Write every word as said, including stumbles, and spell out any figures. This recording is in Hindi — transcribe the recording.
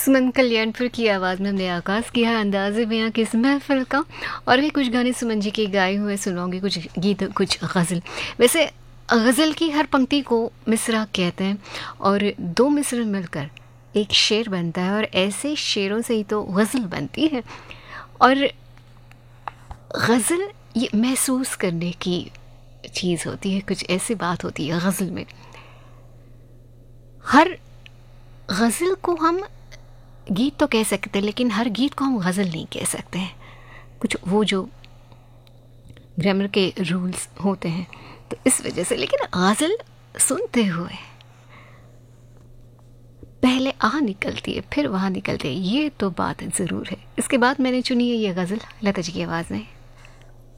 सुमन कल्याणपुर की आवाज़ में हमने आगाज़ किया है अंदाज़े बयां की इस महफ़िल का। और भी कुछ गाने सुमन जी के गाए हुए सुनाऊंगी, कुछ गीत, कुछ गज़ल। वैसे गज़ल की हर पंक्ति को मिसरा कहते हैं और दो मिसरे मिलकर एक शेर बनता है, और ऐसे शेरों से ही तो गज़ल बनती है। और गज़ल ये महसूस करने की चीज़ होती है, कुछ ऐसी बात होती है गज़ल में। हर गज़ल को हम गीत तो कह सकते हैं, लेकिन हर गीत को हम गज़ल नहीं कह सकते हैं। कुछ वो जो ग्रामर के रूल्स होते हैं, तो इस वजह से। लेकिन गज़ल सुनते हुए पहले आ निकलती है, फिर वहाँ निकलती है, ये तो बात ज़रूर है। इसके बाद मैंने चुनी है ये गज़ल लता जी की आवाज़ में।